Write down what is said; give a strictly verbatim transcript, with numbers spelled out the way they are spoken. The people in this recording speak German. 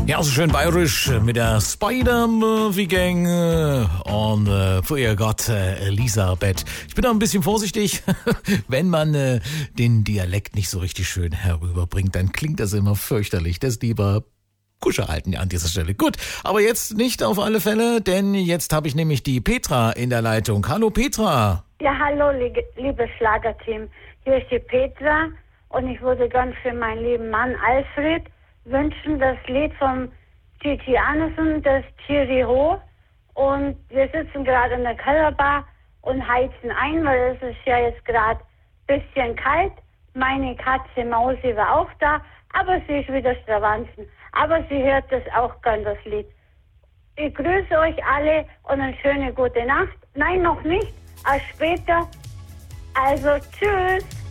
Ja, so schön bayerisch mit der Spider-Movie-Gang und äh, für ihr Gott äh, Elisabeth. Ich bin da ein bisschen vorsichtig, wenn man äh, den Dialekt nicht so richtig schön herüberbringt, dann klingt das immer fürchterlich. Das lieber Kusche halten an dieser Stelle. Gut, aber jetzt nicht auf alle Fälle, denn jetzt habe ich nämlich die Petra in der Leitung. Hallo Petra. Ja, hallo li- liebes Schlagerteam. Hier ist die Petra und ich würde gern für meinen lieben Mann Alfred wünschen das Lied von Gigi Anderson, das Thierry Ho. Und wir sitzen gerade in der Kellerbar und heizen ein, weil es ist ja jetzt gerade ein bisschen kalt. Meine Katze Mausi war auch da, aber sie ist wieder Stravanzen. Aber sie hört das auch gern, das Lied. Ich grüße euch alle und eine schöne gute Nacht. Nein, noch nicht, erst später. Also tschüss.